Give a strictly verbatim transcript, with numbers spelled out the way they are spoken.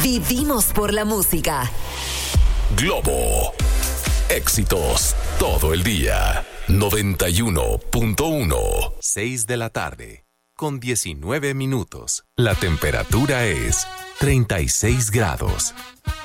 Vivimos por la música. Globo. Éxitos todo el día. noventa y uno punto uno. seis de la tarde, con diecinueve minutos. La temperatura es treinta y seis grados.